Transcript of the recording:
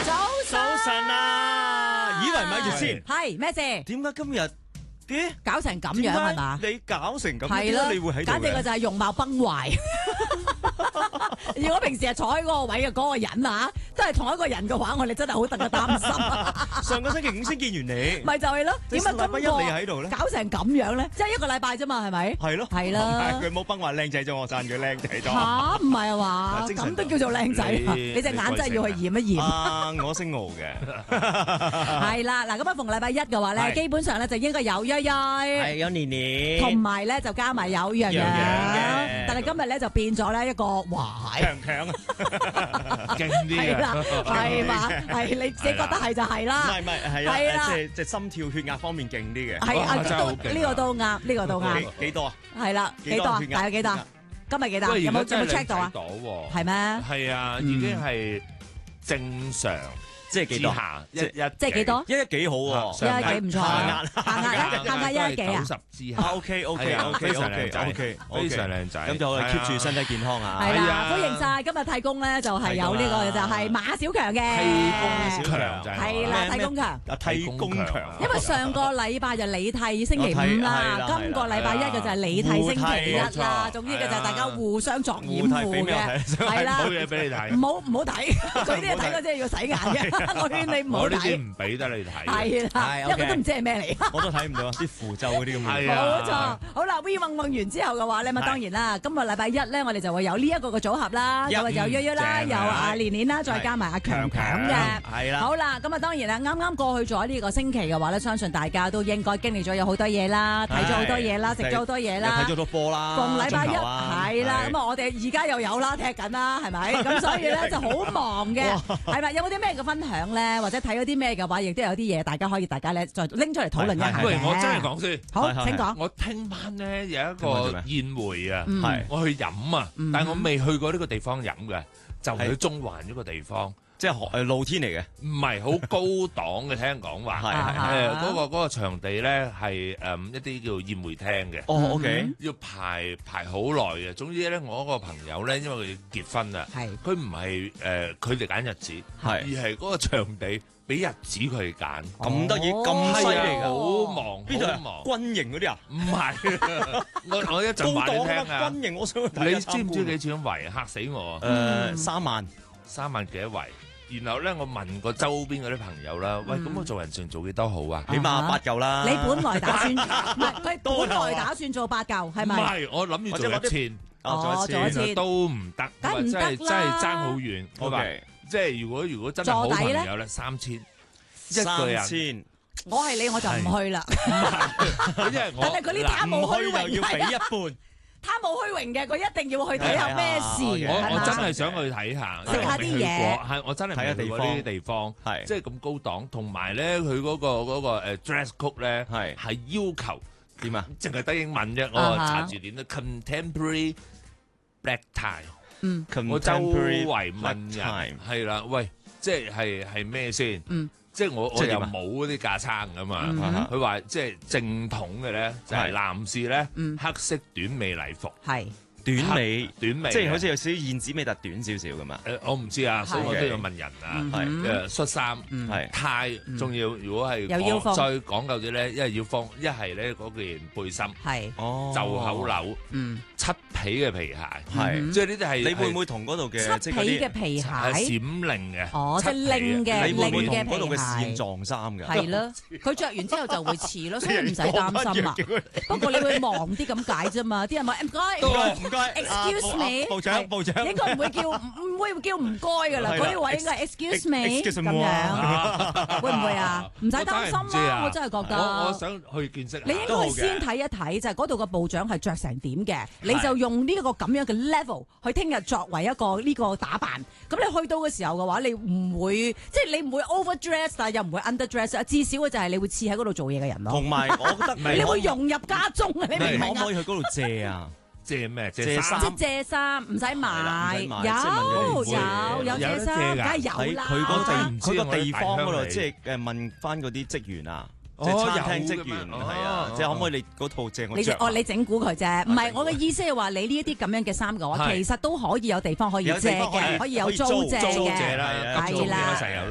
早晨啊，以為咪住先， 係咩事？ 點解今日啲搞成咁樣係嘛？ 你搞成咁， 係點解你會喺度嘅？ 簡直個就係容貌崩壞。如果平時係坐喺嗰個位嘅嗰個人啊，都係同一個人嘅話，我哋真係好戥佢擔心。 上個星期五先見完你， 咪就係咯，點解禮拜一你喺度咧？ 搞成咁樣咧？即係一個禮拜啫嘛，係咪？ 係咯， 係啦。 佢冇崩壞靚仔咗，我讚佢靚仔咗。 嚇，唔係啊嘛？咁都叫做靚仔啊？你隻眼真係要去驗一驗。 啊，我姓敖嘅。 係啦，嗱咁啊，逢禮拜一嘅話咧，基本上咧就應該有欣欣， 係有年年， 同埋咧就加埋有洋洋。但係今日咧就變咗咧一個哇， 強啊， 勁啲係啦，係嘛，係你自己覺得係就係啦。 唔係係啊，即係心跳血壓方面勁啲嘅。 係啊，呢個都啱，呢個都啱。 幾多啊？ 係啦，幾多啊？大概幾多？今日幾多？有冇 check 到啊？係咩？ 係啊，已經係正常。 即係幾多？ 即係幾多？ 一幾好喎， 一幾唔錯，下壓一幾啊 ？90之下 ，OK， 非常靚仔，非常靚仔， 咁就我哋 keep 住身體健康啊！ 係啦，歡迎晒今日太公咧，就係有呢個就係馬小強嘅。 太公小強就係啦，太公強。 啊，太公強。 因為上個禮拜就你替星期五啦，今個禮拜一嘅就係你替星期一啦。總之嘅就係大家互相作掩護嘅，係啦。 冇嘢俾你睇， 唔好睇，佢啲嘢睇嗰啲係要洗眼嘅。我勸你唔好睇， 我呢啲唔俾得你睇。 係啦，因為佢都唔知係咩嚟。 我都睇唔到啲符咒嗰啲咁嘅。 冇錯，好啦 ，We 運完之後嘅話咧，咁當然啦，今個禮拜一咧，我哋就會有呢一個嘅組合啦，有約約啦，有阿年年啦，再加埋阿強強嘅。 係啦。 好啦，咁啊當然啦，啱啱過去咗呢個星期嘅話咧，相信大家都應該經歷咗有好多嘢啦，睇咗好多嘢啦，食咗好多嘢啦， 睇咗好多波啦。 逢禮拜一係啦，咁啊我哋而家又有啦，踢緊啦，係咪？咁所以咧就好忙嘅，係咪？有冇啲咩嘅分享咧？或者睇咗啲咩嘅話，亦都有啲嘢大家咧再拎出嚟討論一下嘅。 喂，我真係講先。 好，請講。 我聽晚咧有一個宴會啊， 係我去飲啊，但係我未去過呢個地方飲嘅，就去中環呢個地方， 即係露天嚟嘅， 唔係好高檔嘅。聽講話係嗰個場地咧係一啲叫宴會廳嘅。 哦，OK， 要排好耐嘅。總之咧，我嗰個朋友咧，因為佢要結婚啊，佢唔係佢哋揀日子，而係嗰個場地俾日子佢揀。 咁得意，咁犀利㗎， 好忙， 邊度啊？ 忙軍營嗰啲啊？ 唔係，我一陣話你聽啊。 軍營，我想去睇。 你知唔知幾錢一圍？嚇死我啊！3萬幾一圍。然後咧，我問過周邊嗰啲朋友啦，喂，咁我做人情做幾多好啊？ 起碼8嚿啦。 你本來打算唔係佢本來打算做8嚿，係咪？ 唔係，我諗住做1000。 做一次都唔得， 梗唔得啦， 真係爭好遠。我話即係如果真係好朋友咧，3000一個人。 我係你我就唔去啦。 因為但係佢呢攤冇虛榮， 要俾一半。 他冇虛榮嘅，佢一定要去睇下咩事。 我真係想去睇下， 食下啲嘢。 係我真係睇下呢啲地方，係即係咁高檔，同埋咧佢嗰個dress code 咧係要求點啊？淨係得英文啫，我查字典啦 ，contemporary black tie。我周圍問人係啦，喂，即係咩先？即係我又冇嗰啲架撐㗎嘛，佢話即係正統嘅咧，就係男士咧黑色短尾禮服， 係短尾， 即係好似有少少燕子尾特短少少㗎嘛。 我唔知啊，所以我都要問人啊。恤衫係呔，仲要如果係再講究啲咧，一係要放，一係咧嗰件背心係袖口紐，漆皮嘅皮鞋，係即係呢啲係。你會唔會同嗰度嘅漆皮嘅皮鞋閃靈嘅？ 哦，即係令嘅， 你會唔會同嗰度嘅試驗撞衫嘅？ 係咯，佢着完之後就會似咯，所以唔使擔心啊。不過你會忙啲咁解啫嘛，啲人話唔該，excuse me， 部長應該唔會叫唔該㗎啦，嗰啲位應該係 excuse me 咁樣，會唔會啊？唔使擔心啊，我真係覺得。 我想去見識。 你應該先睇一睇就係嗰度個部長係着成點嘅。你就用呢個咁樣嘅 level 去聽日作為一個呢個打扮，咁你去到嘅時候嘅話，你唔會即係你唔會 overdress，但係又唔會 underdress 啊。至少嘅就係你會似喺嗰度做嘢嘅人咯。 同埋我覺得你會融入家中啊！你明唔明啊？ 可唔可以去嗰度借啊？ 借咩？ 借衫？ 即係借衫，唔使買，有借衫，梗係有啦。 佢個地方嗰度，即係問翻嗰啲職員啊。即係餐廳職員係啊，即係可唔可以你嗰套借我著？ 你整蠱佢啫，唔係我嘅意思係話你呢一啲咁樣嘅衫嘅話，其實都可以有地方可以借嘅，可以有租借嘅，係啦。